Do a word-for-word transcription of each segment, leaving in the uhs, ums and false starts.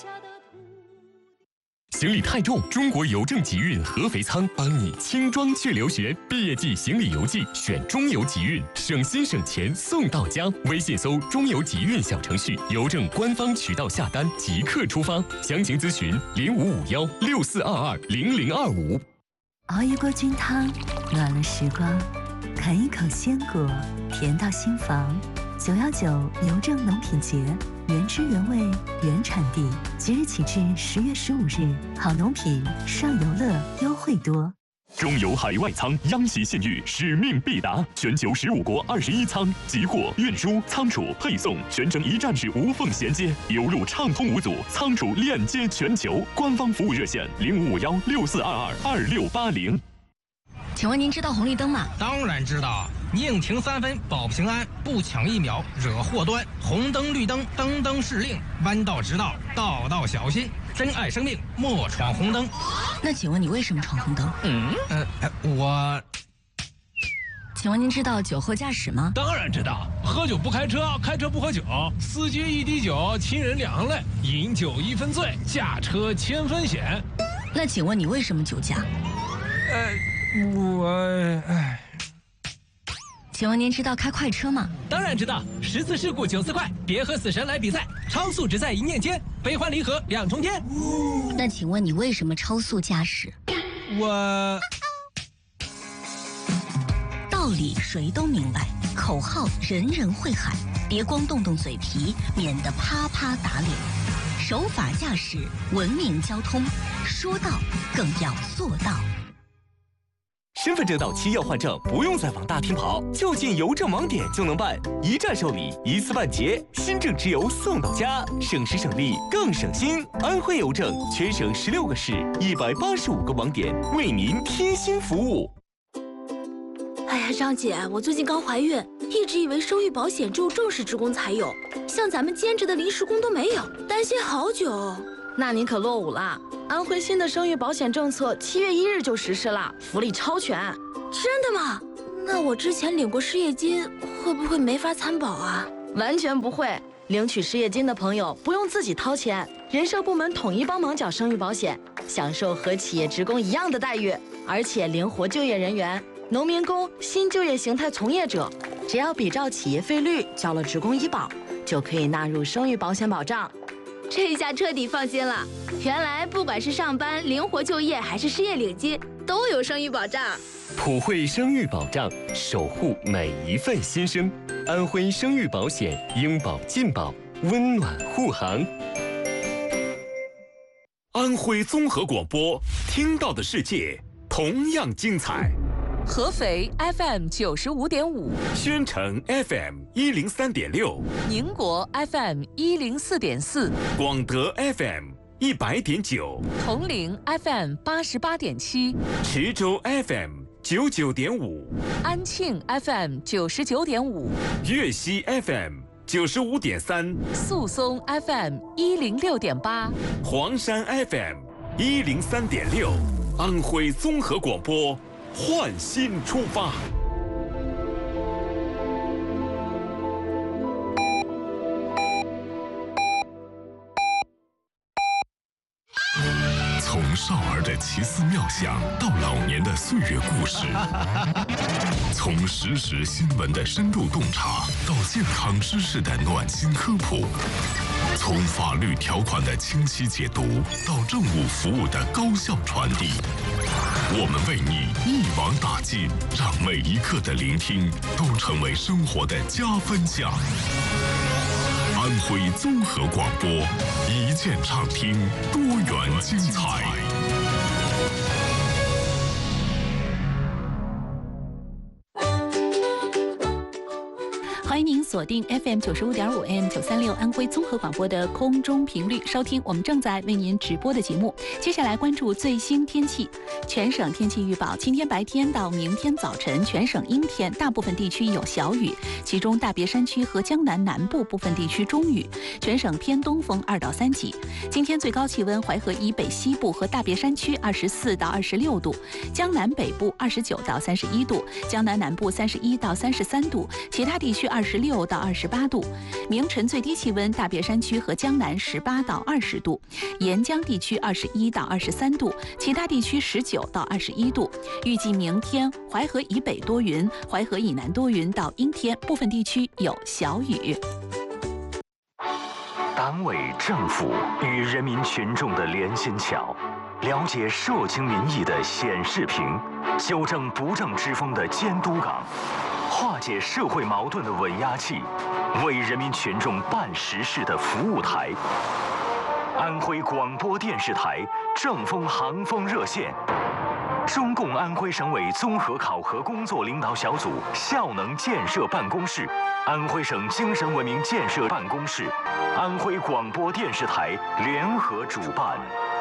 行李太重，中国邮政集运合肥仓帮你轻装去留学。毕业季行李邮寄选中邮集运，省心省钱送到家。微信搜中邮集运小程序，邮政官方渠道下单即刻出发。详情咨询零五五幺六四二二零零二五。 熬一锅菌汤，暖了时光；啃一口鲜果，甜到心房。九幺九邮政农品节。原汁原味，原产地，即日起至十月十五日，好农品上游乐优惠多。 中油海外仓央喜信誉，使命必达，全球十五国二十一仓，集货、运输、仓储、配送全程一站式无缝衔接，邮路畅通无阻，仓储链接全球。官方服务热线零五五幺六四二二二六八零。 请问您知道红绿灯吗？ 当然知道，宁停三分保平安，不抢一秒惹祸端。红灯绿灯灯灯是令，弯道直道道道小心。珍爱生命，莫闯红灯。 那请问你为什么闯红灯？ 嗯呃，我。 请问您知道酒后驾驶吗？ 当然知道，喝酒不开车，开车不喝酒，司机一滴酒，亲人两行泪，饮酒一分醉，驾车千分险。 那请问你为什么酒驾？ 呃。我哎， 请问您知道开快车吗？ 当然知道，十次事故九次快，别和死神来比赛，超速只在一念间，悲欢离合两重天。 那请问你为什么超速驾驶？ 我道理谁都明白，口号人人会喊，别光动动嘴皮，免得啪啪打脸。守法驾驶，文明交通，说到更要做到。 身份证到期要换证，不用再往大厅跑，就近邮政网点就能办，一站受理，一次办结，新证直邮送到家，省时省力更省心。安徽邮政全省十六个市，一百八十五个网点，为您贴心服务。 哎呀，张姐，我最近刚怀孕，一直以为生育保险只有正式职工才有，像咱们兼职的临时工都没有，担心好久。 那您可落伍了。安徽新的生育保险政策七月一日就实施了，福利超全。 真的吗？那我之前领过失业金，会不会没法参保啊？ 完全不会，领取失业金的朋友不用自己掏钱，人社部门统一帮忙缴生育保险，享受和企业职工一样的待遇，而且灵活就业人员、农民工、新就业形态从业者，只要比照企业费率交了职工医保，就可以纳入生育保险保障。 这下彻底放心了，原来不管是上班、灵活就业还是失业领金，都有生育保障。 普惠生育保障，守护每一份新生。安徽生育保险，应保尽保，温暖护航。 安徽综合广播，听到的世界同样精彩。 合肥 F M 九十五点五， 宣城 F M 一零三点六， 宁国 F M 一零四点四， 广德 F M 一百点九， 铜陵 F M 八十八点七， 池州 F M 九九点五， 安庆 F M 九十九点五， 粤西 F M 九十五点三， 宿松 F M 一零六点八， 黄山 F M 一零三点六，安徽综合广播。焕新出发。 从少儿的奇思妙想到老年的岁月故事，从时事新闻的深度洞察到健康知识的暖心科普，从法律条款的清晰解读到政务服务的高效传递，我们为你一网打尽，让每一刻的聆听都成为生活的加分项。安徽综合广播，一键畅听，多元精彩。 欢迎您锁定 F M 九十五点五 A M 九三六安徽综合广播的空中频率，收听我们正在为您直播的节目。接下来关注最新天气，全省天气预报：今天白天到明天早晨，全省阴天，大部分地区有小雨，其中大别山区和江南南部部分地区中雨，全省偏东风二到三级。今天最高气温，淮河以北西部和大别山区二十四到二十六度，江南北部二十九到三十一度，江南南部三十一到三十三度，其他地区二十六六到二十八度。明晨最低气温，大别山区和江南十八到二十度，沿江地区二十一到二十三度，其他地区十九到二十一度。预计明天淮河以北多云，淮河以南多云到阴天，部分地区有小雨。 党委政府与人民群众的连心桥，了解社情民意的显示屏，纠正不正之风的监督岗，化解社会矛盾的稳压器，为人民群众办实事的服务台。安徽广播电视台正风航风热线，中共安徽省委综合考核工作领导小组效能建设办公室，安徽省精神文明建设办公室，安徽广播电视台联合主办。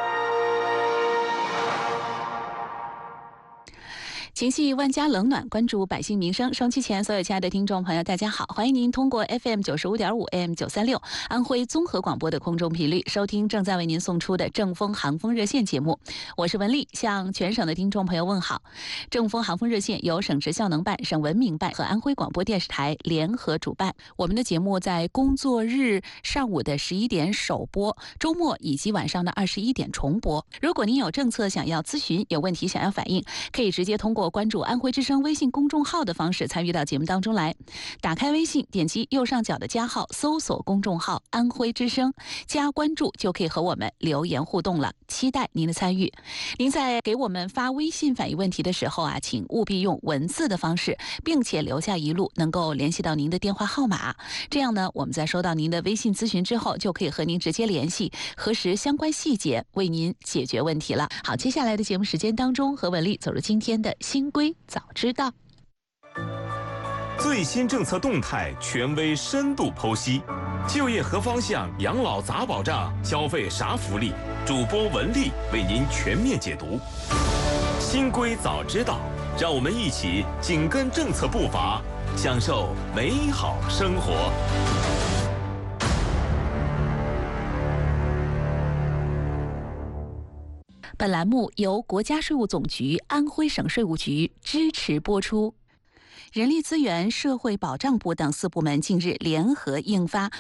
情系万家冷暖，关注百姓民生。收音机前所有亲爱的听众朋友，大家好，欢迎您通过 F M 九十五点五 A M 九三六安徽综合广播的空中频率收听正在为您送出的正风航风热线节目。我是文丽，向全省的听众朋友问好。正风航风热线由省直效能办、省文明办和安徽广播电视台联合主办。我们的节目在工作日上午的十一点首播，周末以及晚上的二十一点重播。如果您有政策想要咨询，有问题想要反映，可以直接通过关注安徽之声微信公众号的方式参与到节目当中来。打开微信，点击右上角的加号，搜索公众号安徽之声，加关注就可以和我们留言互动了，期待您的参与。您在给我们发微信反映问题的时候啊，请务必用文字的方式，并且留下一路能够联系到您的电话号码，这样呢，我们在收到您的微信咨询之后，就可以和您直接联系，核实相关细节，为您解决问题了。好，接下来的节目时间当中，和文丽走入今天的新规早知道。 最新政策动态，权威深度剖析，就业何方向，养老咋保障，消费啥福利？主播文丽为您全面解读。新规早知道，让我们一起紧跟政策步伐，享受美好生活。 本栏目由国家税务总局安徽省税务局支持播出。人力资源社会保障部等四部门近日联合印发《